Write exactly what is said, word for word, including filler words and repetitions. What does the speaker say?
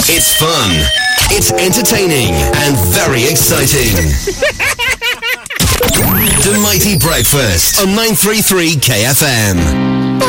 It's fun, it's entertaining, and very exciting. The Mighty Breakfast on nine three three K F M.